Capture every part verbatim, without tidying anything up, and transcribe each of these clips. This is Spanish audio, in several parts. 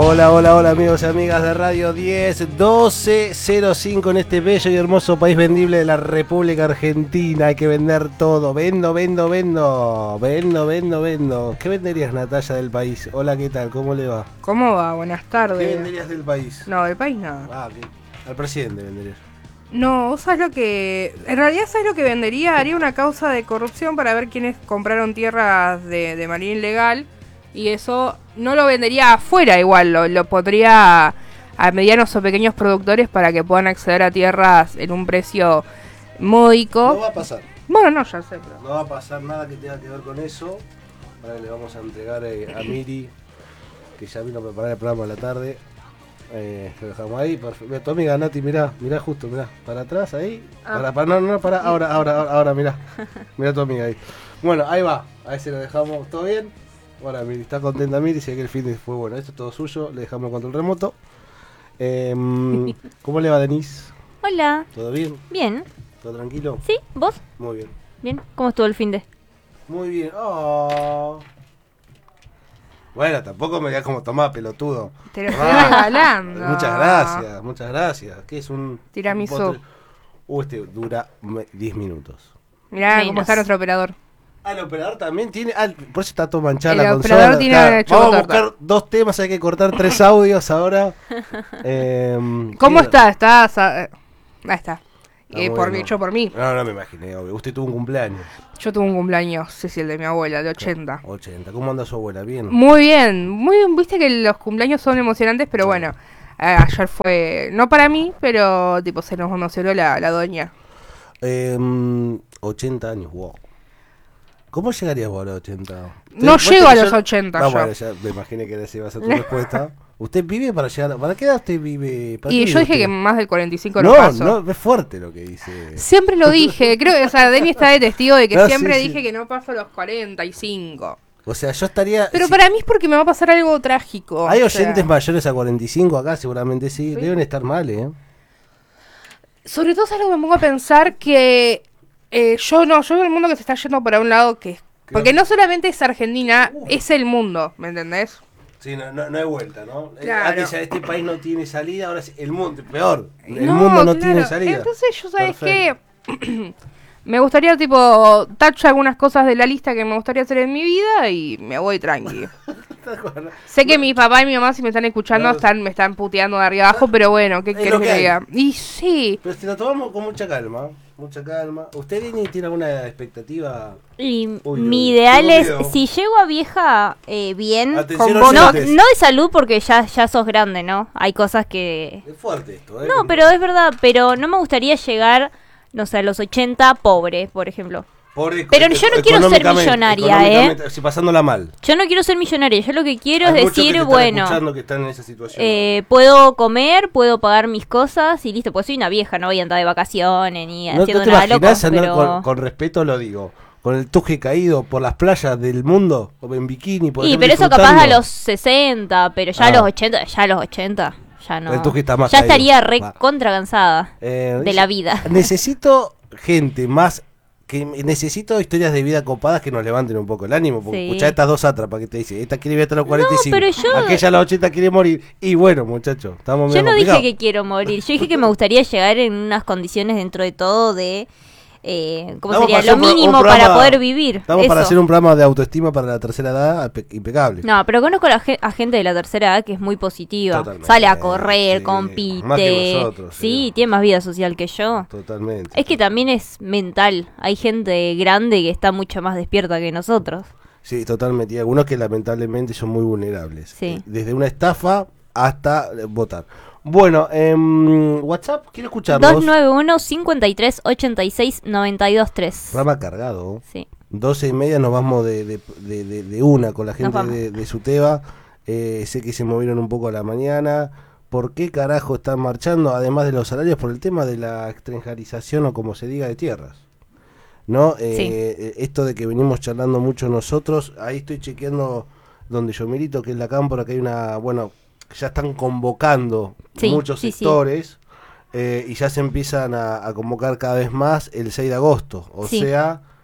Hola, hola, hola amigos y amigas de Radio diez doce cero cinco en este bello y hermoso país vendible de la República Argentina. Hay que vender todo. Vendo, vendo, vendo. Vendo, vendo, vendo. ¿Qué venderías, Natalia, del país? Hola, ¿qué tal? ¿Cómo le va? ¿Cómo va? Buenas tardes. ¿Qué venderías del país? No, del país nada. Ah, ¿qué? Al presidente venderías. No, vos sabés lo que... En realidad, ¿sabés lo que vendería? Haría una causa de corrupción para ver quiénes compraron tierras de, de manera ilegal. Y eso no lo vendería afuera igual, lo, lo pondría a medianos o pequeños productores para que puedan acceder a tierras en un precio módico. No va a pasar. Bueno, no, ya sé, pero... No va a pasar nada que tenga que ver con eso. Ahora le vamos a entregar eh, a Miri, que ya vino a preparar el programa de la tarde. Eh, lo dejamos ahí, perfecto. Tu amiga Nati, mirá, mirá justo, mirá, para atrás ahí. Ah. Para, para, no, no, para, ahora, ahora, ahora, ahora, mirá. Mirá tu amiga ahí. Bueno, ahí va, ahí se lo dejamos, ¿todo bien? Ahora, Miri, está contenta Miri, dice que el fin de fue bueno. Esto es todo suyo, le dejamos el control remoto. Eh, ¿Cómo le va, Denise? Hola. ¿Todo bien? Bien. ¿Todo tranquilo? Sí, ¿vos? Muy bien. Bien, ¿cómo estuvo el fin de? Muy bien. Oh. Bueno, tampoco me digas como tomá, pelotudo. Te lo estoy regalando. Muchas gracias, muchas gracias. ¿Qué es un tiramisú? Uh, este dura diez minutos. Mirá Menos. Cómo está nuestro operador. Ah, el operador también tiene. Ah, por eso está todo manchada el la consola. El operador tiene claro, vamos a buscar torta. dos temas, hay que cortar tres audios ahora. eh, ¿Cómo está? ¿Estás? Ahí está. Eh, por, bueno. Hecho por mí. No, no me imaginé, obvio. Usted tuvo un cumpleaños. Yo tuve un cumpleaños, sí, sí, el de mi abuela, de ochenta. ochenta. ¿Cómo anda su abuela? ¿Bien? Muy bien. Muy bien. Viste que los cumpleaños son emocionantes, pero sí. Bueno. Eh, ayer fue, no para mí, pero tipo se nos emocionó la, la doña. Eh, ochenta años, wow. ¿Cómo llegarías vos a los ochenta? No llego a los ochenta. No, yo. bueno, ya me imaginé que esa iba a ser tu respuesta. ¿Usted vive para llegar? ¿Para qué edad usted vive? Y yo dije usted? que más del cuarenta y cinco no, no paso. No, es fuerte lo que dice. Siempre lo dije. Creo que, o sea, Denny está de testigo de que no, siempre sí, dije sí. que no paso los cuarenta y cinco. O sea, yo estaría... Pero si... para mí es porque me va a pasar algo trágico. Hay o oyentes sea... mayores a cuarenta y cinco acá, seguramente sí. sí. Deben estar mal, ¿eh? Sobre todo es algo que me pongo a pensar que... Eh, yo no, yo veo el mundo que se está yendo para un lado que... Porque no solamente es Argentina, uh. es el mundo, ¿me entendés? Sí, no, no, no hay vuelta, ¿no? Claro. Antes ya este país no tiene salida, ahora el mundo, peor, el no, mundo no claro. tiene salida. Entonces yo, ¿sabes qué? Me gustaría, tipo, tacho algunas cosas de la lista que me gustaría hacer en mi vida y me voy tranqui. Sé que mi papá y mi mamá, si me están escuchando, están me están puteando de arriba abajo, pero bueno, ¿qué querés que, que diga? Y sí. Pero si lo tomamos con mucha calma, mucha calma. ¿Usted tiene, tiene alguna expectativa? Y uy, mi uy, ideal es, si llego a vieja eh, bien, con no, no de salud porque ya, ya sos grande, ¿no? Hay cosas que... Es fuerte esto, ¿eh? No, pero es verdad, pero no me gustaría llegar, no sé, a los ochenta pobre, por ejemplo. Pobre, pero yo no quiero ser millonaria, ¿eh? Si pasándola mal. Yo no quiero ser millonaria, yo lo que quiero Hay es decir, que bueno, que están en esa situación, eh, puedo comer, puedo pagar mis cosas y listo, pues soy una vieja, no voy a andar de vacaciones ni no, haciendo ¿no te nada loco. Pero... con, con respeto lo digo, con el tuje caído por las playas del mundo, o en bikini, por sí, pero eso capaz a los sesenta, pero ya ah. a los ochenta, ya a los ochenta, ya no. El tuje está más ya caído. estaría re Va. contra cansada eh, de la vida. Necesito gente más... que necesito historias de vida copadas que nos levanten un poco el ánimo, porque sí. Escuchá estas dos atrapas que te dice, esta quiere vivir hasta los cuarenta y cinco, no, pero yo... aquella a los ochenta quiere morir, y bueno muchachos, estamos yo no complicados. Dije que quiero morir, yo dije que me gustaría llegar en unas condiciones dentro de todo de, eh, ¿cómo estamos sería? Lo mínimo programa, para poder vivir. Estamos eso. Para hacer un programa de autoestima para la tercera edad impecable. No, pero conozco a, a gente de la tercera edad que es muy positiva. Totalmente. Sale a correr, sí, compite. Más que nosotros, sí. sí, tiene más vida social que yo. Totalmente. Es que también es mental. Hay gente grande que está mucho más despierta que nosotros. Sí, totalmente. Y algunos que lamentablemente son muy vulnerables. Sí. Desde una estafa hasta votar. Bueno, eh, WhatsApp, quiero escucharlos. dos nueve uno, cinco tres, ocho seis, nueve dos tres. Programa cargado. Sí. doce y media nos vamos de, de, de, de, de una con la gente de, de Suteba. Eh, sé que se movieron un poco a la mañana. ¿Por qué carajo están marchando? Además de los salarios, por el tema de la extranjerización o como se diga de tierras. ¿No? Eh, sí. Esto de que venimos charlando mucho nosotros. Ahí estoy chequeando donde yo milito, que es la Cámpora, que hay una... bueno ya están convocando sí, muchos sí, sectores sí. Eh, y ya se empiezan a, a convocar cada vez más el seis de agosto, o sí. sea,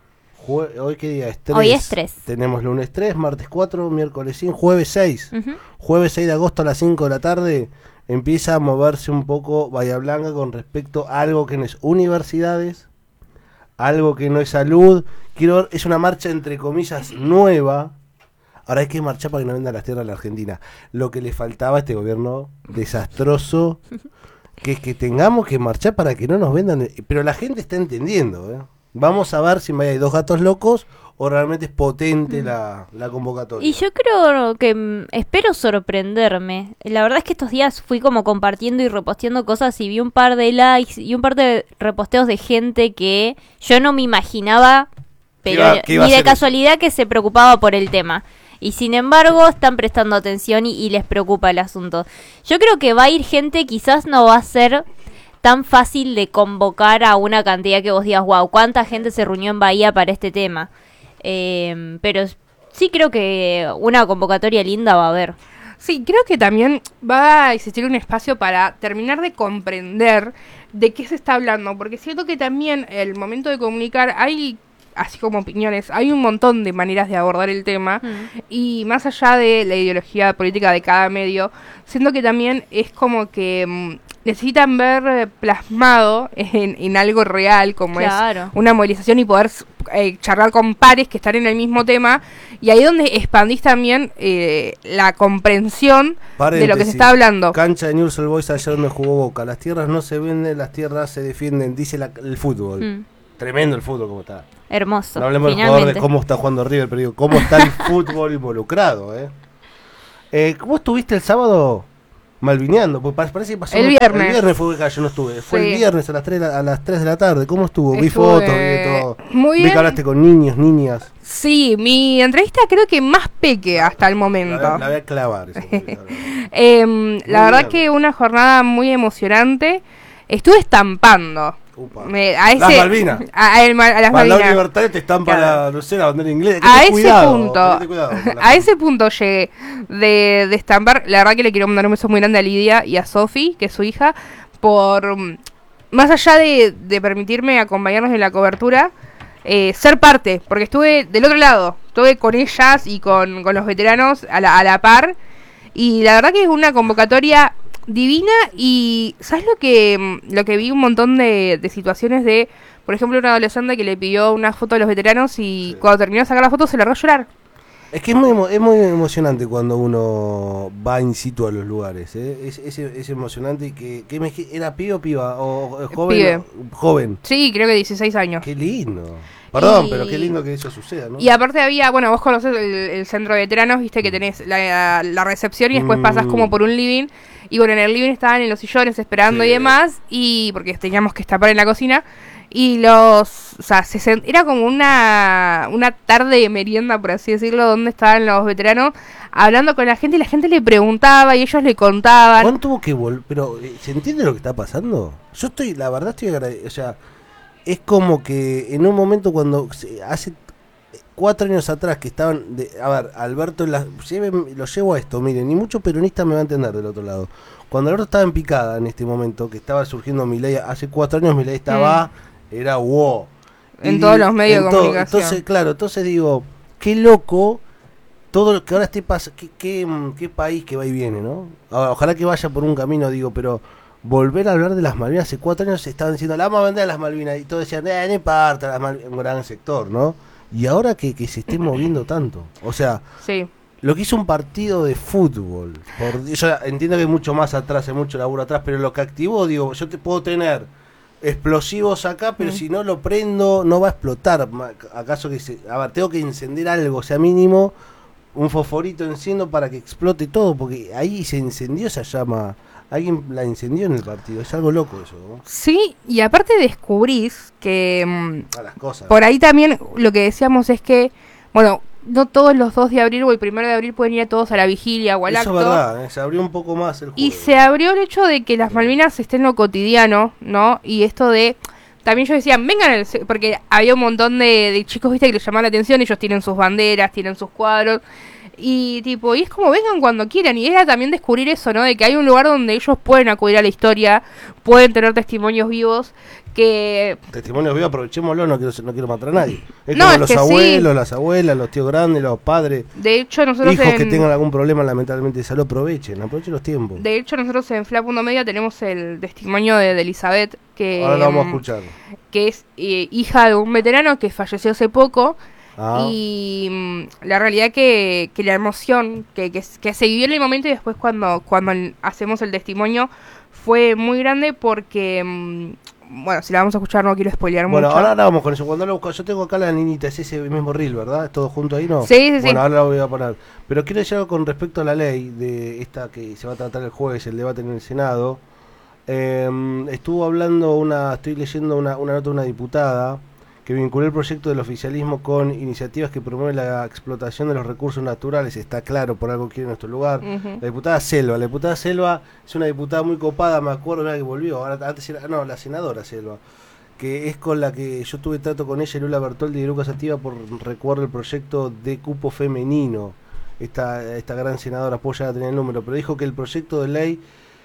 Jue- ¿Hoy qué día es? tres. Hoy es tres. Tenemos lunes tres, martes cuatro, miércoles cinco, jueves seis. Uh-huh. Jueves seis de agosto a las cinco de la tarde empieza a moverse un poco Bahía Blanca con respecto a algo que no es universidades, algo que no es salud. Quiero ver, es una marcha entre comillas nueva. Ahora hay que marchar para que no vendan las tierras a la Argentina. Lo que le faltaba a este gobierno desastroso, que es que tengamos que marchar para que no nos vendan. Pero la gente está entendiendo, ¿eh? Vamos a ver si hay dos gatos locos o realmente es potente mm. la, la convocatoria. Y yo creo que mm, espero sorprenderme. La verdad es que estos días fui como compartiendo y reposteando cosas y vi un par de likes y un par de reposteos de gente que yo no me imaginaba, pero ¿Qué iba, qué iba ni de eso? casualidad que se preocupaba por el tema. Y sin embargo están prestando atención y, y les preocupa el asunto. Yo creo que va a ir gente, quizás no va a ser tan fácil de convocar a una cantidad que vos digas, wow, cuánta gente se reunió en Bahía para este tema. Eh, pero sí creo que una convocatoria linda va a haber. Sí, creo que también va a existir un espacio para terminar de comprender de qué se está hablando, porque siento que también el momento de comunicar hay, así como opiniones, hay un montón de maneras de abordar el tema, mm. y más allá de la ideología política de cada medio, siento que también es como que mmm, necesitan ver plasmado en, en algo real, como claro. es una movilización y poder eh, charlar con pares que están en el mismo tema, y ahí es donde expandís también eh, la comprensión Paréntesis. de lo que se está hablando. Cancha de Newell's Old Boys ayer donde jugó Boca. Las tierras no se venden, las tierras se defienden, dice la, el fútbol. Mm. Tremendo el fútbol como está. Hermoso. No hablemos del jugador de cómo está jugando River, pero digo, cómo está el fútbol involucrado. ¿eh? Eh, ¿Cómo estuviste el sábado? Malvineando, porque parece que pasó el viernes. El viernes fue que yo no estuve. Fue sí. el viernes a las tres a las tres de la tarde. ¿Cómo estuvo? Estuve... Vi fotos, vi todo. Muy vi bien. que hablaste con niños, niñas. Sí, mi entrevista creo que más peque hasta el momento. La, la voy a clavar. Eso, eh, la verdad bien. que una jornada muy emocionante. Estuve estampando. Me, a ese, las Malvinas. A, a, a las Para Malvinas. la libertad te estampa claro. la, no sé, la bandera inglesa. A ese cuidado, punto, cuidado a ese punto llegué de, de estampar. La verdad que le quiero mandar un beso muy grande a Lidia y a Sofi, que es su hija, por más allá de, de permitirme acompañarnos en la cobertura, eh, ser parte, porque estuve del otro lado, estuve con ellas y con, con los veteranos a la, a la par, y la verdad que es una convocatoria divina. Y ¿sabes lo que lo que vi? Un montón de, de situaciones de, por ejemplo, una adolescente que le pidió una foto de los veteranos y sí. cuando terminó de sacar la foto se largó a llorar. Es que es muy, es muy emocionante cuando uno va in situ a los lugares, ¿eh? es, es, es emocionante. Y que, que me, ¿era pibe o piba? ¿O joven? Pibe. Joven. Sí, creo que dieciséis años. Qué lindo. Perdón, y, pero qué lindo que eso suceda, ¿no? Y aparte había, bueno, vos conocés el, el centro de veteranos, viste que tenés la, la recepción y después mm. pasás como por un living. Y bueno, en el living estaban en los sillones esperando sí. y demás, y porque teníamos que escapar en la cocina. Y los, o sea, se sent, era como una una tarde de merienda, por así decirlo, donde estaban los veteranos hablando con la gente y la gente le preguntaba y ellos le contaban. ¿Cuánto tuvo que volver? Pero, ¿se entiende lo que está pasando? Yo estoy, la verdad estoy agradecido, o sea, es como que en un momento cuando, hace cuatro años atrás que estaban, de, a ver, Alberto, la, lleven, lo llevo a esto, miren, ni mucho peronista me va a entender del otro lado. Cuando Alberto estaba en picada en este momento, que estaba surgiendo Milei, hace cuatro años Milei estaba... Mm. Era wow. En y todos los medios de comunicación. Entonces, claro, entonces digo, qué loco todo lo que ahora esté pasando, qué, qué, qué país que va y viene, ¿no? Ojalá que vaya por un camino, digo, pero volver a hablar de las Malvinas, hace cuatro años se estaban diciendo, la vamos a vender a las Malvinas, y todos decían, eh, no importa, las Malvinas, un gran sector, ¿no? Y ahora que, que se esté moviendo tanto, o sea, sí. lo que hizo un partido de fútbol, por, yo entiendo que hay mucho más atrás, hay mucho laburo atrás, pero lo que activó, digo, yo te puedo tener explosivos acá, pero mm. si no lo prendo no va a explotar. ¿Acaso que se, a ver, tengo que encender algo, o sea, mínimo un fosforito enciendo para que explote todo, porque ahí se encendió esa llama, alguien la encendió en el partido, es algo loco eso, ¿no? Sí, y aparte descubrís que a las cosas. Por ahí también lo que decíamos es que, bueno, no todos los dos de abril o el primero de abril pueden ir a todos a la vigilia o al acto. Eso es verdad, ¿eh? Se abrió un poco más el juego. Y se abrió el hecho de que las Malvinas estén en lo cotidiano, ¿no? Y esto de... También yo decía, vengan, el, porque había un montón de, de chicos, viste, que les llamaba la atención, ellos tienen sus banderas, tienen sus cuadros, Y tipo, y es como vengan cuando quieran. Y era también descubrir eso, ¿no? De que hay un lugar donde ellos pueden acudir a la historia, pueden tener testimonios vivos, que... Testimonios vivos, aprovechémoslo, no quiero, no quiero matar a nadie. Es No, como es los que abuelos, sí. las abuelas, los tíos grandes, los padres, De hecho, nosotros hijos en... que tengan algún problema lamentablemente de salud, aprovechen, aprovechen los tiempos. De hecho, nosotros en Fla punto Media tenemos el testimonio de, de Elizabeth, que, Ahora lo vamos a mm, escuchar. que es eh, hija de un veterano que falleció hace poco. Ah. Y mm, la realidad que, que la emoción que, que, que se vivió en el momento y después cuando, cuando el- hacemos el testimonio fue muy grande porque, mm, bueno, si la vamos a escuchar no quiero spoilear Bueno, mucho. ahora, ahora vamos con eso. Cuando lo busco, yo tengo acá la niñita, es ese mismo reel, ¿verdad? ¿Es todo junto ahí, no? Sí, sí, sí. Bueno, ahora lo voy a poner. Pero quiero decir algo con respecto a la ley de esta que se va a tratar el jueves, el debate en el Senado. Eh, estuvo hablando una, estoy leyendo una, una nota de una diputada que vinculó el proyecto del oficialismo con iniciativas que promueven la explotación de los recursos naturales. Está claro, por algo quiere nuestro lugar. Ujú. La diputada Selva, la diputada Selva es una diputada muy copada, me acuerdo, mira que volvió, ahora antes era, no, la senadora Selva, que es con la que yo tuve trato con ella, Lula Bertoldi y Lucas Sativa, por recuerdo el proyecto de cupo femenino. Esta, esta gran senadora, apoya a tener el número, pero dijo que el proyecto de ley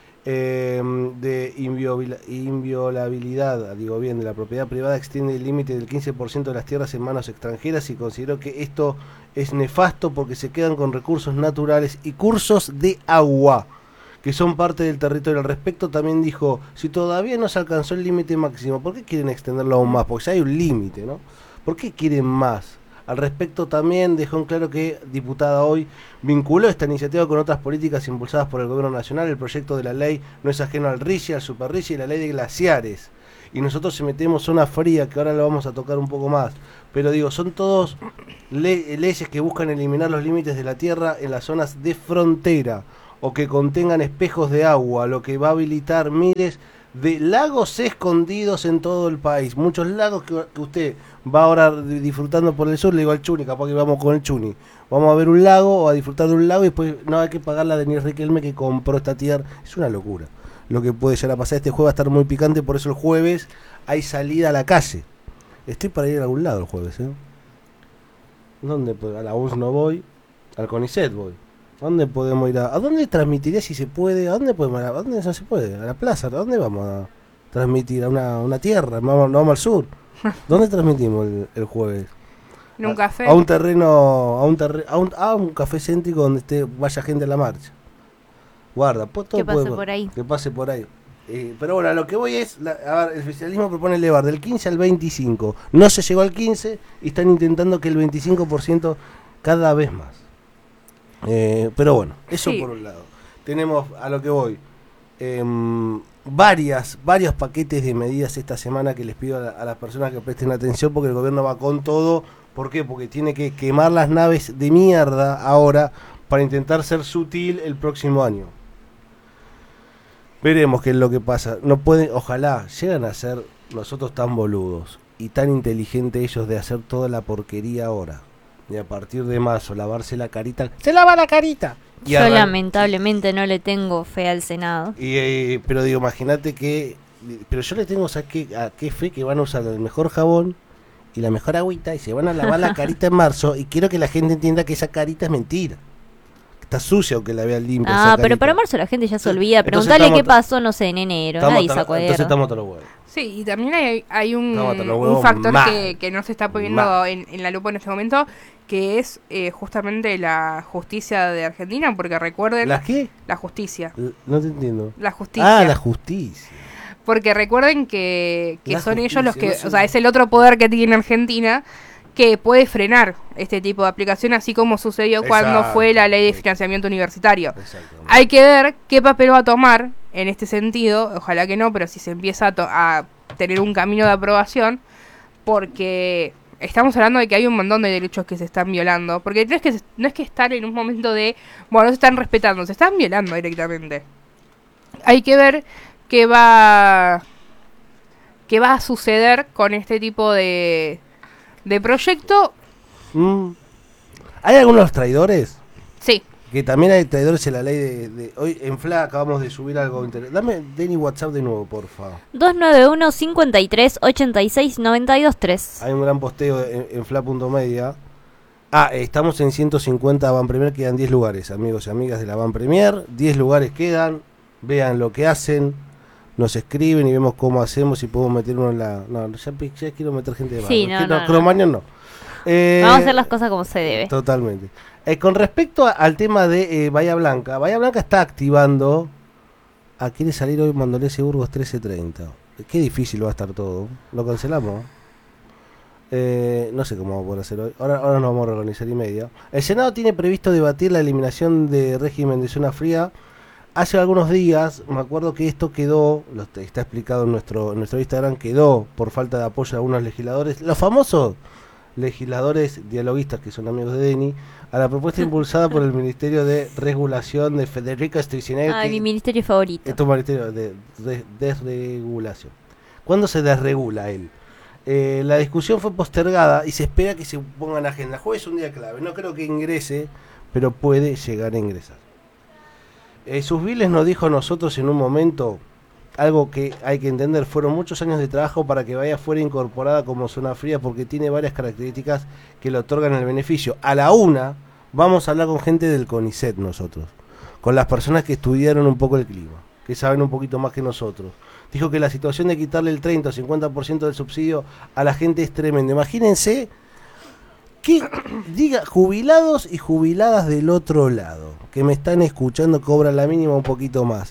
eh, de inviolabilidad, inviolabilidad, digo bien, de la propiedad privada extiende el límite del quince por ciento de las tierras en manos extranjeras y consideró que esto es nefasto porque se quedan con recursos naturales y cursos de agua que son parte del territorio. Al respecto también dijo, si todavía no se alcanzó el límite máximo, ¿por qué quieren extenderlo aún más? Porque ya hay un límite, ¿no? ¿Por qué quieren más? Al respecto también dejó en claro que, diputada hoy, vinculó esta iniciativa con otras políticas impulsadas por el gobierno nacional. El proyecto de la ley no es ajeno al RIGI, al Super RIGI y la ley de glaciares. Y nosotros se metemos zona fría, que ahora lo vamos a tocar un poco más. Pero digo, son todos le- leyes que buscan eliminar los límites de la tierra en las zonas de frontera o que contengan espejos de agua, lo que va a habilitar miles de lagos escondidos en todo el país. Muchos lagos que, que usted va ahora di- disfrutando por el sur, le digo al Chuni, capaz que vamos con el Chuni. Vamos a ver un lago o a disfrutar de un lago y después no hay que pagar la de Denis Riquelme que compró esta tierra. Es una locura lo que puede llegar a pasar. Este jueves va a estar muy picante, por eso el jueves hay salida a la calle. Estoy para ir a algún lado el jueves, ¿eh? ¿Dónde? puedo? A la U N S no voy, al CONICET voy. ¿A dónde podemos ir? A, ¿A dónde transmitiría si se puede? ¿A dónde podemos ir? ¿A dónde no se puede? ¿A la plaza? ¿A dónde vamos a transmitir? ¿A una, una tierra? ¿Vamos, no vamos al sur? ¿Dónde transmitimos el, el jueves? En un café. A un terreno, a un, terre, a un, a un café céntrico donde esté, vaya gente a la marcha. Guarda, pues todo Que pase puede- por ahí. Que pase por ahí. Eh, pero bueno, a lo que voy es, la- a ver, el oficialismo propone elevar del quince al veinticinco. No se llegó al quince y están intentando que el veinticinco por ciento cada vez más. Eh, pero bueno, eso Sí. por un lado. Tenemos, a lo que voy, em, varias, varios paquetes de medidas esta semana que les pido a, la- a las personas que presten atención porque el gobierno va con todo. ¿Por qué? Porque tiene que quemar las naves de mierda ahora para intentar ser sutil el próximo año. Veremos qué es lo que pasa. No pueden, ojalá llegan a ser nosotros tan boludos y tan inteligentes ellos de hacer toda la porquería ahora. Y a partir de marzo lavarse la carita. ¡Se lava la carita! Y Yo arran- lamentablemente no le tengo fe al Senado. y, eh, pero digo, imagínate que... Pero yo le tengo, o sea, que, a qué fe que van a usar el mejor jabón y la mejor agüita y se van a lavar la carita en marzo y quiero que la gente entienda que esa carita es mentira. Está sucia aunque la vean limpia. Ah, esa pero carita. para marzo la gente ya se olvida. Entonces Preguntale estamos qué ta- pasó, no sé, en enero. Estamos Nadie hasta- se acuerda. entonces estamos hasta los huevos. Sí, y también hay, hay un, No, hasta los un huevos factor mal. que, que no se está poniendo Mal. en, en la lupa en este momento, que es eh, justamente la justicia de Argentina, porque recuerden... ¿Las qué? La justicia. L- No te entiendo. La justicia. Ah, la justicia. Porque recuerden que, que La son ellos los justicia, que... no sé. O sea, es el otro poder que tiene Argentina que puede frenar este tipo de aplicación, así como sucedió cuando Exacto. fue la ley de financiamiento universitario. Exactamente. Hay que ver qué papel va a tomar en este sentido, ojalá que no, pero si se empieza a, to- a tener un camino de aprobación, porque estamos hablando de que hay un montón de derechos que se están violando, porque no es que, se- no es que están en un momento de, bueno, no se están respetando, se están violando directamente. Hay que ver qué va, qué va a suceder con este tipo de, de proyecto. Mm. ¿Hay algunos traidores? Sí, Que también hay traidores en la ley de... de- hoy en Fla acabamos de subir algo interesante. Dame, Denny, WhatsApp de nuevo, porfa. dos nueve uno, cinco tres, ocho seis, nueve dos tres. Hay un gran posteo en, en Fla punto media Ah, estamos en ciento cincuenta Van Premier, quedan diez lugares, amigos y amigas de la Van Premier. diez lugares quedan, vean lo que hacen, nos escriben y vemos cómo hacemos y podemos meter uno en la... No, ya, ya quiero meter gente de más. Sí, no, no, no. Cromañón no. Eh, Vamos a hacer las cosas como se debe. Totalmente. Eh, con respecto a, al tema de eh, Bahía Blanca, Bahía Blanca está activando... Ah, quiere salir hoy Mandolese Burgos trece treinta. Qué difícil va a estar todo. ¿Lo cancelamos? Eh, no sé cómo vamos a poder hacer hoy. Ahora, ahora nos vamos a organizar y media. El Senado tiene previsto debatir la eliminación de régimen de zona fría. Hace algunos días, me acuerdo que esto quedó, lo está explicado en nuestro, en nuestro Instagram, quedó por falta de apoyo de algunos legisladores, los famosos legisladores dialoguistas que son amigos de Deni, a la propuesta impulsada por el Ministerio de Regulación de Federico Sturzenegger. Ah, mi ministerio favorito. Esto es ministerio de, de desregulación. ¿Cuándo se desregula él? Eh, la discusión fue postergada y se espera que se ponga en agenda. Jueves es un día clave. No creo que ingrese, pero puede llegar a ingresar. Eh, sus viles nos dijo a nosotros en un momento algo que hay que entender. Fueron muchos años de trabajo para que Bahía fuera incorporada como zona fría porque tiene varias características que le otorgan el beneficio. A la una vamos a hablar con gente del CONICET nosotros, con las personas que estudiaron un poco el clima, que saben un poquito más que nosotros. Dijo que la situación de quitarle el treinta o cincuenta por ciento del subsidio a la gente es tremenda. Imagínense que diga jubilados y jubiladas del otro lado, que me están escuchando, cobran la mínima un poquito más.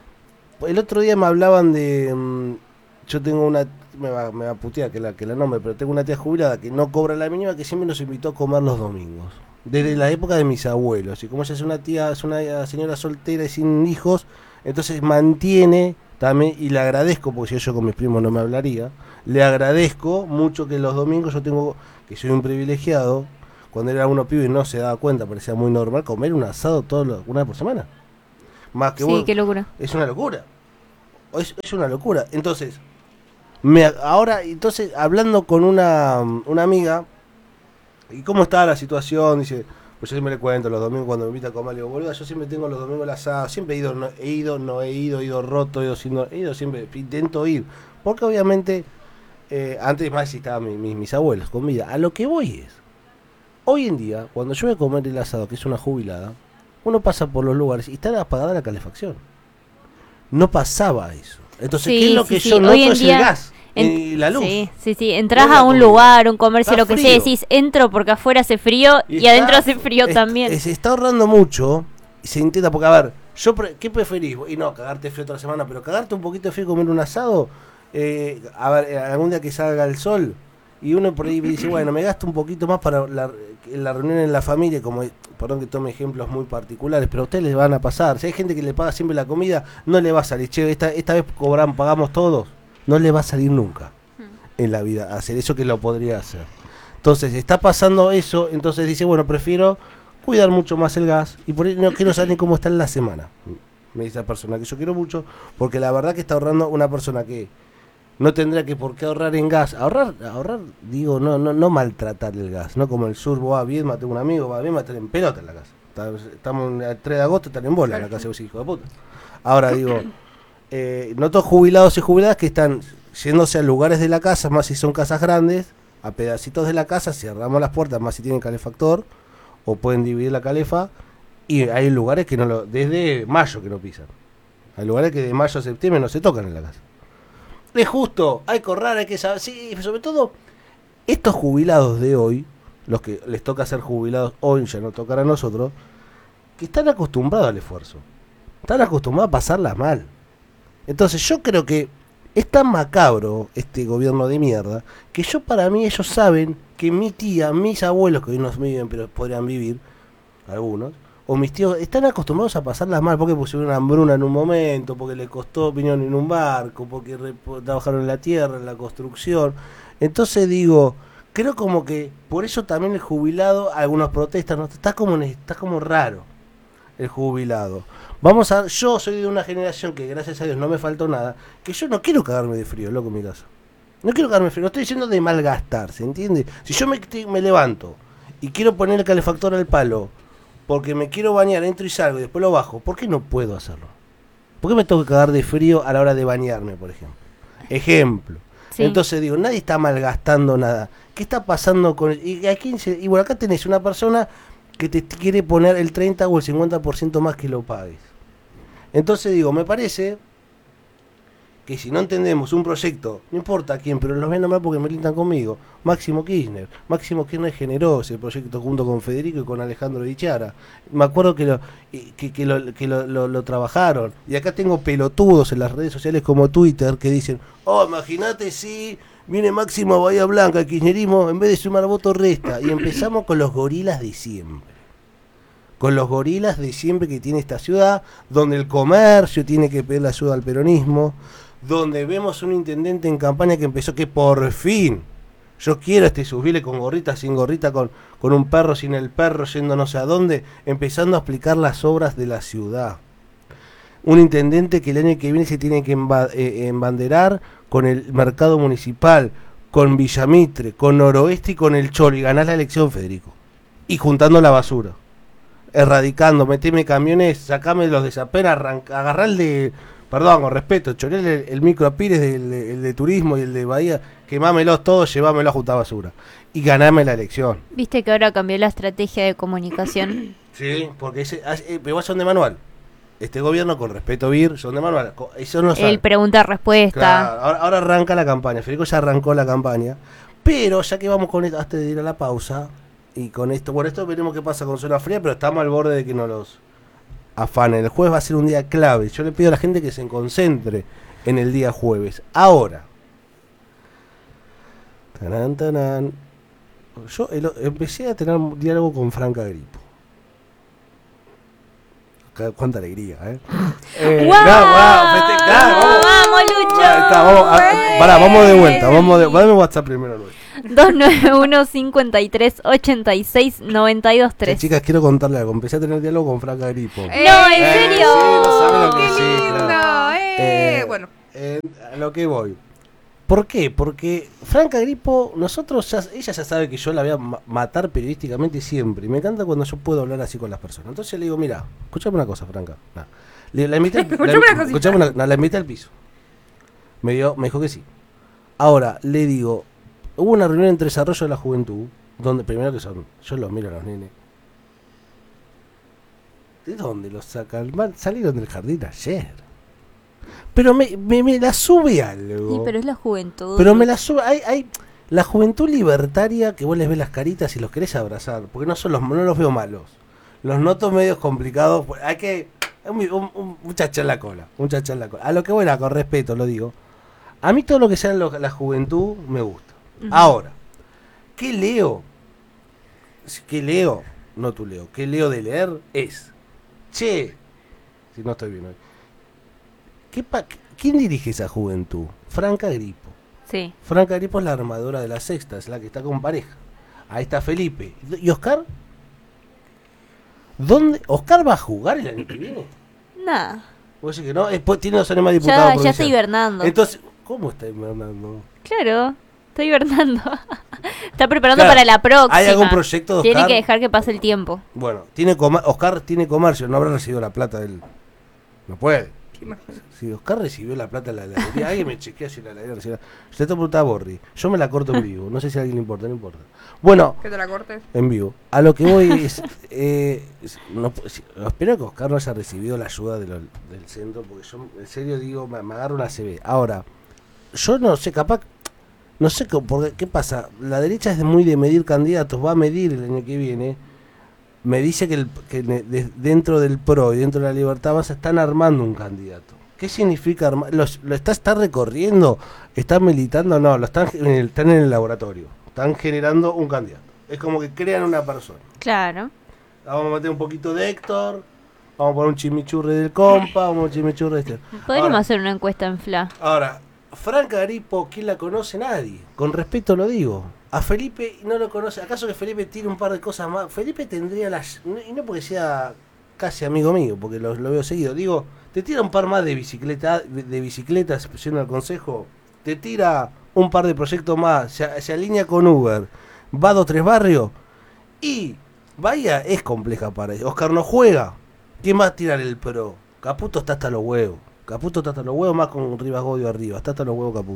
El otro día me hablaban de... Um, yo tengo una... Me va, me va a putear que la, que la nombre, pero tengo una tía jubilada que no cobra la mínima, que siempre nos invitó a comer los domingos. Desde la época de mis abuelos. Y como ella es una tía, es una señora soltera y sin hijos, entonces mantiene... También, y le agradezco, porque si yo con mis primos no me hablaría, le agradezco mucho que los domingos yo tengo, que soy un privilegiado, cuando era uno pibe y no se daba cuenta, parecía muy normal comer un asado todos los, una vez por semana. Más que sí, bueno, qué locura. Es una locura. Es, es una locura. Entonces, me, ahora, entonces, hablando con una, una amiga, ¿y cómo está la situación? Dice... Pues yo siempre le cuento los domingos cuando me invita a comer, le digo, boludo, yo siempre tengo los domingos el asado, siempre he ido, no he ido, no he ido, he ido roto, he ido, sin, he ido siempre, intento ir, porque obviamente, eh, antes más estaban mi, mi, mis abuelos con vida, a lo que voy es, hoy en día, cuando yo voy a comer el asado, que es una jubilada, uno pasa por los lugares y está apagada la calefacción, no pasaba eso, entonces, sí, ¿qué es lo sí, que sí. yo noto? Es día... el gas. En, y la luz. Sí, sí, sí. Entrás no a un comida. lugar, un comercio, Está lo que frío. sea, decís, entro porque afuera hace frío y, y está, adentro hace frío es, también. Se está ahorrando mucho y se intenta, porque a ver, yo pre ¿qué preferís? Y no, cagarte frío otra semana, pero cagarte un poquito de frío y comer un asado, eh, a ver, algún día que salga el sol y uno por ahí dice, bueno, me gasto un poquito más para la, la reunión en la familia, como, perdón que tome ejemplos muy particulares, pero a ustedes les van a pasar. Si hay gente que le paga siempre la comida, no le va a salir, che, esta, esta vez cobran, pagamos todos, no le va a salir nunca en la vida hacer eso que lo podría hacer. Entonces está pasando eso, entonces dice, bueno, prefiero cuidar mucho más el gas y por ahí no quiero saber cómo está en la semana, me dice la persona que yo quiero mucho, porque la verdad que está ahorrando una persona que no tendría que por qué ahorrar en gas, ahorrar, ahorrar, digo, no, no, no maltratar el gas, no como el sur, va bien, maté a un amigo, va bien, maté en pelota en la casa, estamos el tres de agosto, están en bola en la casa de los hijos de puta. Ahora digo, eh, noto jubilados y jubiladas que están yéndose a lugares de la casa, más si son casas grandes, a pedacitos de la casa, cerramos las puertas, más si tienen calefactor, o pueden dividir la calefa, y hay lugares que no lo, desde mayo que no pisan. Hay lugares que de mayo a septiembre no se tocan en la casa. Es justo, hay que ahorrar, hay que saber, sí, sobre todo, estos jubilados de hoy, los que les toca ser jubilados hoy, ya no tocará a nosotros, que están acostumbrados al esfuerzo, están acostumbrados a pasarla mal. Entonces yo creo que es tan macabro este gobierno de mierda que yo para mí ellos saben que mi tía, mis abuelos que hoy no viven pero podrían vivir, algunos, o mis tíos están acostumbrados a pasarlas mal porque pusieron una hambruna en un momento, porque les costó, vinieron en un barco, porque re, trabajaron en la tierra, en la construcción. Entonces digo, creo como que por eso también el jubilado, algunos protestan, ¿no? está como está como raro el jubilado. Vamos a, yo soy de una generación que gracias a Dios no me faltó nada, que yo no quiero cagarme de frío, loco, en mi casa. No quiero cagarme de frío, no estoy diciendo de malgastar, ¿se entiende? Si yo me, me levanto y quiero poner el calefactor al palo, porque me quiero bañar, entro y salgo y después lo bajo, ¿por qué no puedo hacerlo? ¿Por qué me tengo que cagar de frío a la hora de bañarme, por ejemplo? Ejemplo. Sí. Entonces digo, nadie está malgastando nada. ¿Qué está pasando con...? Y, aquí, se- y bueno, acá tenés una persona que te quiere poner el treinta o el cincuenta por ciento más que lo pagues. Entonces digo, me parece que si no entendemos un proyecto, no importa quién, pero los voy a nombrar porque militan conmigo, Máximo Kirchner. Máximo Kirchner generó ese proyecto junto con Federico y con Alejandro Dichara. Me acuerdo que lo, que, que lo, que lo, lo, lo trabajaron. Y acá tengo pelotudos en las redes sociales como Twitter que dicen, oh, imagínate si viene Máximo a Bahía Blanca, el kirchnerismo, en vez de sumar votos resta. Y empezamos con los gorilas de siempre. Con los gorilas de siempre que tiene esta ciudad, donde el comercio tiene que pedir la ayuda al peronismo, donde vemos un intendente en campaña que empezó que por fin, yo quiero este subirle con gorrita, sin gorrita, con, con un perro, sin el perro, yendo no sé a dónde, empezando a explicar las obras de la ciudad. Un intendente que el año que viene se tiene que emba- eh, embanderar con el mercado municipal, con Villamitre, con Noroeste y con el Cholo, y ganás la elección, Federico. Y juntando la basura. Erradicando, meteme camiones, sacame los de Zapera, agarrar el de, perdón, con respeto, chorear el, el micro a Pires, el, de- el de turismo y el de Bahía, quemámelos todos, llevámelos a juntar basura. Y ganame la elección. Viste que ahora cambió la estrategia de comunicación. Sí, porque ese, eh, pero son de manual. Este gobierno, con respeto, Vir, son de manual. Co- Eso no sabe. El pregunta-respuesta. Claro, ahora, ahora arranca la campaña. Federico ya arrancó la campaña. Pero ya que vamos con esto, antes de ir a la pausa, y con esto, bueno, esto veremos qué pasa con Zona Fría, pero estamos al borde de que no los afanen. El jueves va a ser un día clave. Yo le pido a la gente que se concentre en el día jueves. Ahora. Tanán, tanán. Yo el- empecé a tener un diálogo con Franca Gripo. Ca- Cuánta alegría, ¿eh? eh ¡Guau! no, guau, feste- claro, vamos. ¡Vamos, Lucho! Ahí está, vamos, a- pará, vamos de vuelta. Vamos de, dame WhatsApp primero, Luis. dos nueve uno, cinco tres, ocho seis, nueve dos Sí, tres. chicas, quiero contarle algo. Empecé a tener diálogo con Franca Gripo. No, ¿en Eh, serio? sí, no sabe lo que ¡Qué sí, lindo! claro. eh. Eh, Bueno, Eh, a lo que voy. ¿Por qué? Porque Franca Gripo, nosotros ya, ella ya sabe que yo la voy a ma- matar periodísticamente siempre. Y me encanta cuando yo puedo hablar así con las personas. Entonces le digo, mira, escuchame una cosa, Franca. Nah. Le, la invité, al- Escuchame la, una cosita. escuchame una- no, la invité al piso. Me, dio, me dijo que sí. Ahora, le digo, hubo una reunión en Desarrollo de la Juventud, donde primero que son, yo los miro a los nenes. ¿De dónde los sacan? Man, salieron del jardín ayer. Pero me, me, me la sube algo. Sí, pero es la juventud. Pero me la sube. Hay, hay la juventud libertaria que vos les ves las caritas y los querés abrazar. Porque no son los, no los veo malos. Los noto medios complicados. pues, Hay que. Un, un, un, un chachá en la cola. Un chachá en la cola. A lo que bueno, con respeto lo digo. A mí todo lo que sea lo- la juventud me gusta. Ujú. Ahora, ¿qué leo? ¿Qué leo? No tú leo. ¿Qué leo de leer? Es. Che. Si no estoy bien hoy. ¿Qué pa- ¿Quién dirige esa juventud? Franca Gripo. Sí. Franca Gripo es la armadora de la sexta, es la que está con pareja. Ahí está Felipe. ¿Y Oscar? ¿Dónde? ¿Oscar va a jugar el año que viene? Nah. Vos decís que no, después tiene dos años más diputado Ya, ya está provincial. hibernando. Entonces, ¿cómo está hibernando? Claro, está hibernando. Está preparando Claro, para la próxima. ¿hay algún proyecto de Tiene Oscar? que dejar que pase el tiempo. Bueno, tiene coma- Oscar tiene comercio, no habrá recibido la plata del... No puede. ¿qué imaginas? Si Oscar recibió la plata de la heladería, alguien me chequea si la heladería recibió. Yo te preguntaba a Borri. Yo me la corto en vivo. No sé si a alguien le importa, no importa. Bueno, ¿Que te la cortes? en vivo. A lo que voy es. Eh, es- no, pu- si- espero que Oscar no haya recibido la ayuda de lo- del centro, porque yo, en serio, digo, me, me agarro una C B. Ahora, yo no sé, capaz. No sé qué, porque, qué pasa. La derecha es muy de medir candidatos. Va a medir el año que viene. Me dice que, el, que ne- de- dentro del P R O y dentro de la Libertad Avanza están armando un candidato. ¿Qué significa armar? ¿Los- ¿Lo está, está recorriendo? ¿Están militando? No, lo están, en el- están en el laboratorio. Están generando un candidato. Es como que crean una persona. Claro. Vamos a meter un poquito de Héctor. Vamos a poner un chimichurri del compa. Vamos a un chimichurri de este. Podríamos Ahora- hacer una encuesta en Fla. Ahora, Franca Gripo, ¿quién la conoce? Nadie. Con respeto lo digo. A Felipe no lo conoce. ¿Acaso que Felipe tiene un par de cosas más? Felipe tendría las... Y no porque sea casi amigo mío, porque lo, lo veo seguido. Digo, te tira un par más de bicicleta, de, de bicicletas, yendo al consejo. Te tira un par de proyectos más. Se, se alinea con Uber. Va a dos, tres barrios. Y Bahía es compleja para él. Oscar no juega. ¿Quién va a tirar el pro? Caputo está hasta los huevos. Caputo está hasta los huevos, más con Rivas Godio arriba. Está hasta los huevos Caputo.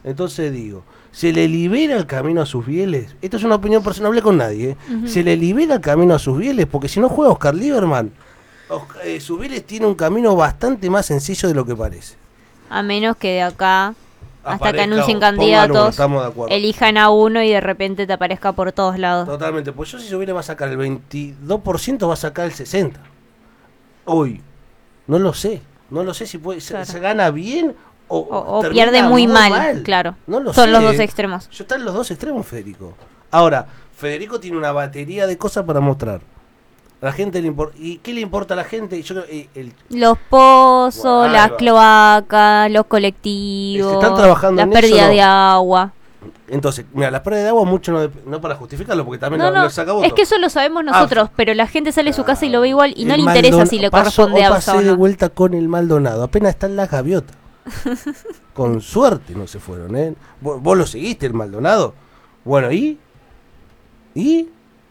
Entonces digo, se le libera el camino a sus fieles. Esto es una opinión personal, no hablé con nadie. ¿eh? Uh-huh. Se le libera el camino a sus fieles, porque si no juega Oscar Lieberman, Oscar, eh, sus fieles tiene un camino bastante más sencillo de lo que parece. A menos que de acá, hasta aparezca, que anuncien candidatos, uno, elijan a uno y de repente te aparezca por todos lados. Totalmente, pues yo si su fieles va a sacar el veintidós por ciento, va a sacar el sesenta por ciento. Hoy, no lo sé. No lo sé si puede, claro. se, se gana bien o, o, o pierde muy, muy mal, mal, claro. No lo Son sé. los dos extremos. Yo están los dos extremos, Federico. Ahora, Federico tiene una batería de cosas para mostrar. A la gente le importa. ¿Y qué le importa a la gente? Yo creo, el, el... Los pozos, bueno, las cloacas, los colectivos, se están trabajando la en pérdida eso, ¿no? de agua. Entonces, mira, la pérdida de agua mucho no, no para justificarlo, porque también no, lo, no, lo saca voto. Es que eso lo sabemos nosotros, ah, pero la gente sale de su casa y lo ve igual y no le Maldon- interesa si le paso, corresponde a pasé o no. de vuelta con el Maldonado, apenas está en la gaviota. Con suerte no se fueron, ¿eh? ¿Vos, vos lo seguiste, el Maldonado? Bueno, ¿y? ¿Y?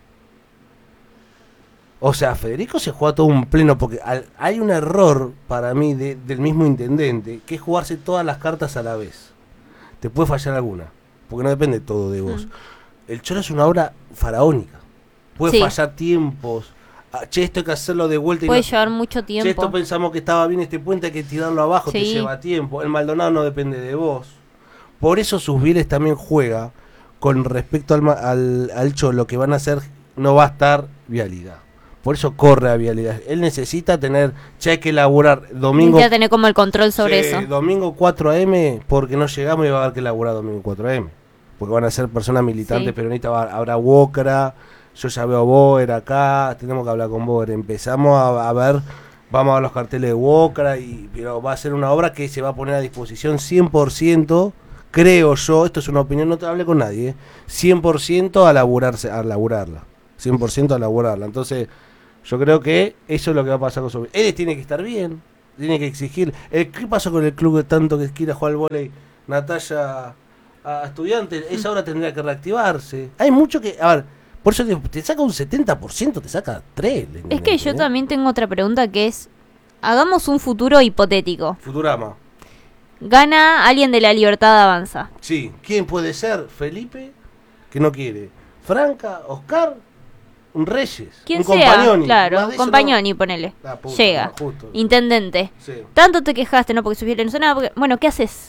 O sea, Federico se juega todo un pleno, porque al, hay un error para mí de, del mismo intendente, que es jugarse todas las cartas a la vez. Te puede fallar alguna, porque no depende todo de vos. Mm. El Cholo es una obra faraónica. Puede sí. fallar tiempos. Ah, che, esto hay que hacerlo de vuelta. Puede y no, llevar mucho tiempo. Che, esto pensamos que estaba bien este puente, hay que tirarlo abajo, sí. te lleva tiempo. El Maldonado no depende de vos. Por eso sus Vélez también juega con respecto al, al, al Cholo, que van a hacer, no va a estar vialidad. Por eso corre a vialidad. Él necesita tener, ya hay que laburar domingo. Ya tener como el control sobre sí, eso. Domingo cuatro a eme, porque no llegamos y va a haber que laburar domingo cuatro a eme. Porque van a ser personas militantes sí. peronistas, habrá Wokra, yo ya veo a Boer acá, tenemos que hablar con Boer. Empezamos a, a ver, vamos a ver los carteles de Wokra, y, pero va a ser una obra que se va a poner a disposición cien por ciento, creo yo, esto es una opinión, no te hable con nadie, ¿eh? cien por ciento a laburarse, a laburarla. cien por ciento a laburarla. Entonces, yo creo que eso es lo que va a pasar con su... Él tiene que estar bien, tiene que exigir. ¿Qué pasó con el club de tanto que quiere jugar al vóley? Natalia a Estudiantes, esa hora tendría que reactivarse. Hay mucho que... A ver, por eso te, te saca un setenta por ciento, te saca tres. Es que yo ¿eh? también tengo otra pregunta que es... Hagamos un futuro hipotético. Futurama. Gana alguien de La Libertad Avanza. Sí, ¿quién puede ser? Felipe, que no quiere. Franca, Oscar... Un Reyes, ¿quién un sea? Compagnoni. Claro, Compagnoni, no... ponele. Ah, puta, llega. No, intendente. Sí. Tanto te quejaste, no porque supiera, no sé nada. Porque... Bueno, ¿qué haces?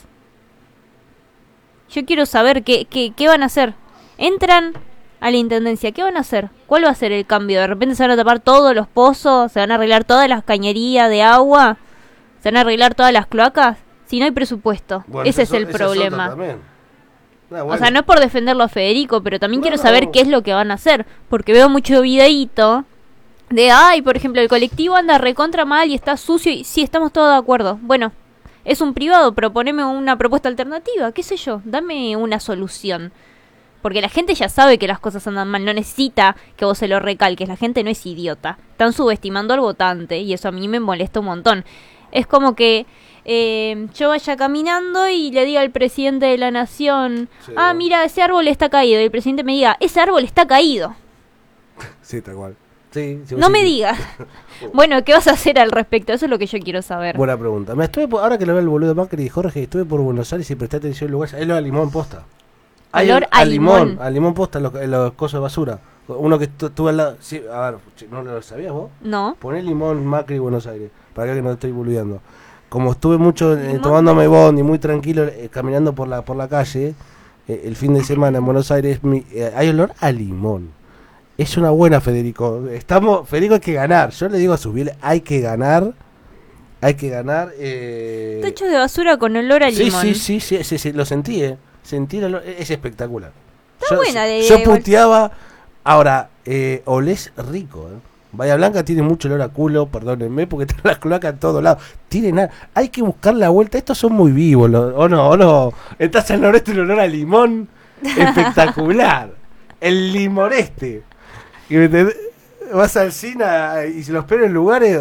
Yo quiero saber qué, qué, qué van a hacer. Entran a la intendencia, ¿qué van a hacer? ¿Cuál va a ser el cambio? ¿De repente se van a tapar todos los pozos? ¿Se van a arreglar todas las cañerías de agua? ¿Se van a arreglar todas las cloacas? Si no hay presupuesto. Bueno, ese es el problema. Ah, bueno. O sea, no es por defenderlo a Federico, pero también no, quiero saber no. qué es lo que van a hacer. Porque veo mucho videíto de, ay, por ejemplo, el colectivo anda recontra mal y está sucio. Y sí, estamos todos de acuerdo. Bueno, es un privado, proponeme una propuesta alternativa. ¿Qué sé yo? Dame una solución. Porque la gente ya sabe que las cosas andan mal. No necesita que vos se lo recalques. La gente no es idiota. Están subestimando al votante. Y eso a mí me molesta un montón. Es como que... Eh, yo vaya caminando y le diga al presidente de la nación, sí, ah, mira, ese árbol está caído, y el presidente me diga, ese árbol está caído. Sí, tal cual. Sí, sí, no sí, me sí. digas. Bueno, ¿qué vas a hacer al respecto? Eso es lo que yo quiero saber. Buena pregunta. Me estuve por, ahora que lo ve el boludo Macri y Jorge, estuve por Buenos Aires y presté atención al lugar. Es lo de limón posta. Hay olor a, a limón. limón. A limón posta en los, en los cosos de basura. Uno que estuve al lado. Sí, a ver, ¿no lo sabías vos? No. Poné limón Macri Buenos Aires. Para que no te estoy boludeando. Como estuve mucho eh, tomándome bondi, muy tranquilo, eh, caminando por la por la calle, eh, el fin de semana en Buenos Aires, mi, eh, hay olor a limón. Es una buena, Federico. Estamos, Federico, hay que ganar. Yo le digo a sus bieles, hay que ganar, hay que ganar. Eh... Techo de basura con olor a sí, limón. Sí, sí, sí, sí, sí, sí, lo sentí, eh. Sentí el olor, es espectacular. Está yo, buena de... Yo puteaba, ahora, eh, olés rico, eh. Bahía Blanca tiene mucho olor a culo, perdónenme, porque está las cloacas en todos lados. Tiene nada. Hay que buscar la vuelta. Estos son muy vivos, lo, o no, o no. Estás en el noreste, el olor a limón. Espectacular. El limoreste. Y te, vas al cine y se los esperan en lugares.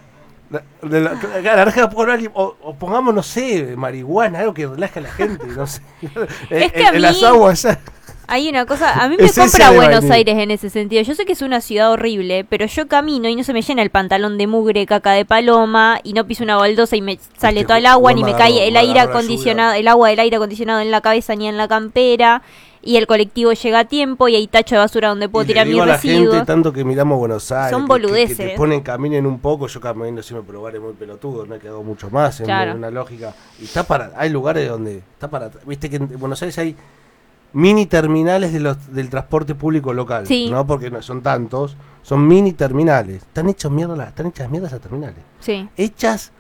De la, la, la, o, o pongamos, no sé, marihuana, algo que relaje a la gente. No sé. Es que en, a mí, en las aguas. Hay una cosa, a mí me Esencia compra de Buenos vainilla. Aires en ese sentido. Yo sé que es una ciudad horrible, pero yo camino y no se me llena el pantalón de mugre, caca de paloma, y no piso una baldosa y me sale Este, todo el agua, no ni me me agarró, cae el me aire agarró la acondicionado, lluvia. el agua del aire acondicionado en la cabeza ni en la campera, y el colectivo llega a tiempo y hay tacho de basura donde puedo Y le tirar digo mis a la residuos. gente tanto que miramos Buenos Aires, Son que- que- que, boludeces. te ponen caminen un poco, yo camino siempre por lugares muy pelotudos, no he quedado mucho más en Claro. una lógica. Y está para, hay lugares donde está para, viste que en Buenos Aires hay mini terminales de los, del transporte público local, Sí. no porque no son tantos, son mini terminales. Están hechos mierda, las- están hechas mierda esas terminales. Sí. Hechas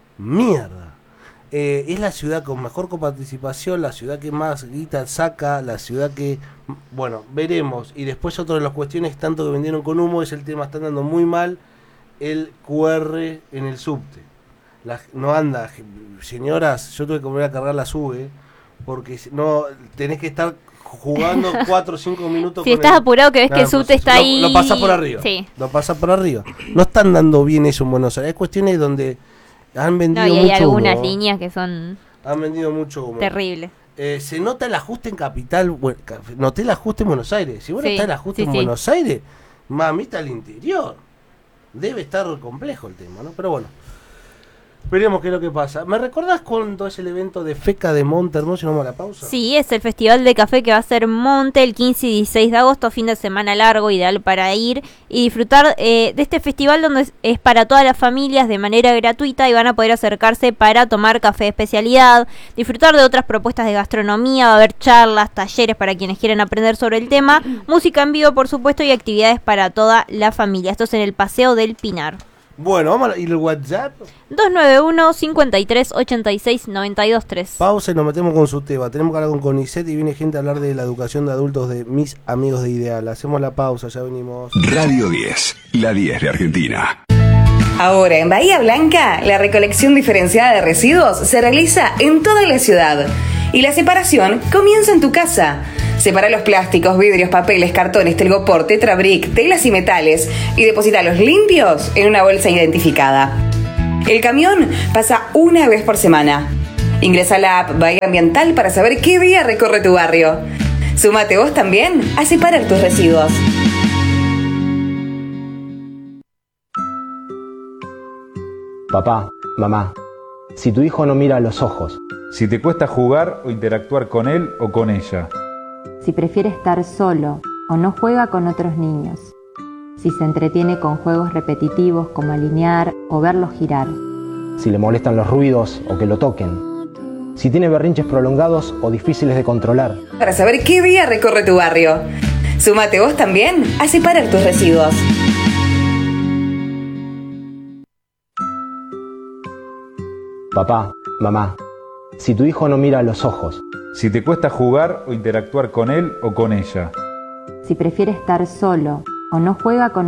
mierda. Eh, es la ciudad con mejor coparticipación, la ciudad que más guita saca, la ciudad que, bueno, veremos. Y después otra de las cuestiones, tanto que vendieron con humo, es el tema, están dando muy mal el Q R en el subte. La- no anda, je- señoras, yo tuve que volver a cargar la sube, porque si- no, tenés que estar jugando cuatro o cinco minutos. Si con estás el- apurado que ves que Nada, el subte pues, está lo- ahí. Lo pasa por arriba. Sí. Lo pasa por arriba. No están dando bien eso en Buenos Aires. Hay cuestiones donde han vendido No, y hay mucho algunas humo. líneas que son Han vendido mucho humo. terribles. Eh, se nota el ajuste en Capital. Bueno, ca- noté el ajuste en Buenos Aires. Si bueno Sí, está el ajuste sí, en sí. Buenos Aires, mamita al interior. Debe estar complejo el tema, ¿no? Pero bueno. Veremos qué es lo que pasa. ¿Me recordás cuándo es el evento de Feca de Monte Hermoso y no vamos a la pausa? Sí, es el Festival de Café que va a ser Monte el quince y dieciséis de agosto, fin de semana largo, ideal para ir y disfrutar eh, de este festival donde es, es para todas las familias de manera gratuita y van a poder acercarse para tomar café de especialidad, disfrutar de otras propuestas de gastronomía, va a haber charlas, talleres para quienes quieran aprender sobre el tema, música en vivo por supuesto y actividades para toda la familia. Esto es en el Paseo del Pinar. Bueno, vamos a ir al WhatsApp. dos nueve uno, cinco tres, ocho seis, nueve dos tres. Pausa y nos metemos con su tema. Tenemos que hablar con Conicet y viene gente a hablar de la educación de adultos de mis amigos de Ideal. Hacemos la pausa, ya venimos. Radio diez, la diez de Argentina. Ahora en Bahía Blanca, la recolección diferenciada de residuos se realiza en toda la ciudad y la separación comienza en tu casa. Separa los plásticos, vidrios, papeles, cartones, telgopor, tetrabric, telas y metales y deposítalos limpios en una bolsa identificada. El camión pasa una vez por semana. Ingresa a la app Bahía Ambiental para saber qué día recorre tu barrio. Súmate vos también a separar tus residuos. Papá, mamá, si tu hijo no mira a los ojos, Si te cuesta jugar o interactuar con él o con ella. si prefiere estar solo o no juega con otros niños, si se entretiene con juegos repetitivos como alinear o verlos girar, si le molestan los ruidos o que lo toquen, si tiene berrinches prolongados o difíciles de controlar, Para saber qué día recorre tu barrio. Súmate vos también a separar tus residuos. papá, mamá, si tu hijo no mira a los ojos, Si te cuesta jugar o interactuar con él o con ella. si prefiere estar solo o no juega con